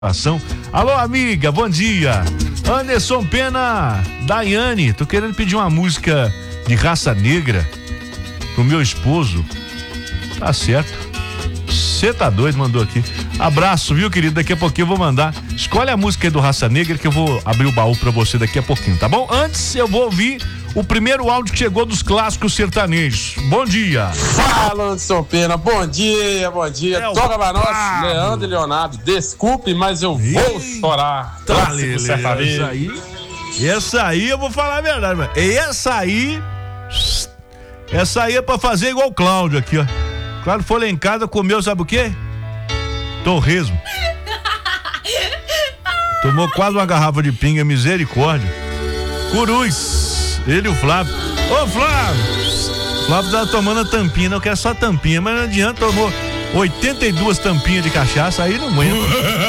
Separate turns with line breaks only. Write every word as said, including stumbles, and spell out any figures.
Ação. Alô, amiga, bom dia. Anderson Pena, Daiane, tô querendo pedir uma música de Raça Negra pro meu esposo. Tá certo. Você tá doido, mandou aqui. Abraço, viu, querido? Daqui a pouquinho eu vou mandar. Escolhe a música aí do Raça Negra que eu vou abrir o baú pra você daqui a pouquinho, tá bom? Antes eu vou ouvir o primeiro áudio que chegou dos clássicos sertanejos. Bom dia.
Fala, Anderson Pena. Bom dia, bom dia.
É
Toca pra nós, Leandro e Leonardo. Desculpe, mas eu vou chorar.
Tá, essa aí, essa aí eu vou falar a verdade, mas essa aí, essa aí é pra fazer igual o Cláudio aqui, ó. Cláudio foi lá em casa, comeu, sabe o quê? Torresmo. Tomou quase uma garrafa de pinga, misericórdia. Curuz, ele e o Flávio. Ô, Flávio! Flávio tava tomando a tampinha, não quer só tampinha, mas não adianta, tomou oitenta e duas tampinhas de cachaça, aí não aguenta.